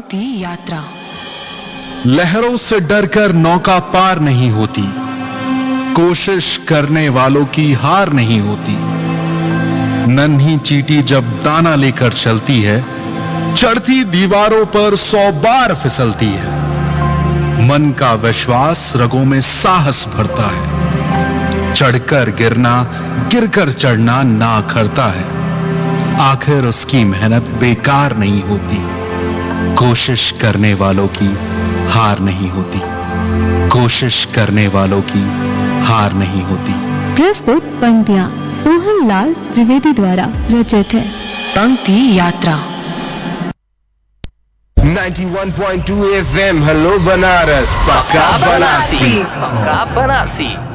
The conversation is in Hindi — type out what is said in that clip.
पंक्ति यात्रा। लहरों से डरकर नौका पार नहीं होती, कोशिश करने वालों की हार नहीं होती। नन्ही चींटी जब दाना लेकर चलती है, चढ़ती दीवारों पर 100 बार फिसलती है। मन का विश्वास रगों में साहस भरता है, चढ़कर गिरना गिरकर चढ़ना ना करता है। आखिर उसकी मेहनत बेकार नहीं होती, कोशिश करने वालों की हार नहीं होती, कोशिश करने वालों की हार नहीं होती। प्रस्तुत पंक्तियां सोहन लाल त्रिवेदी द्वारा रचित है। पंक्ति यात्रा। 91.2 FM हेलो बनारस, पक्का बनारसी। पक्का बनारसी।